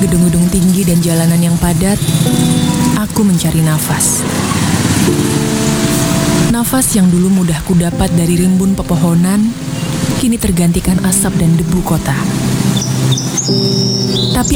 gedung-gedung tinggi dan jalanan yang padat, aku mencari nafas. Nafas yang dulu mudah kudapat dari rimbun pepohonan, kini tergantikan asap dan debu kota. Tapi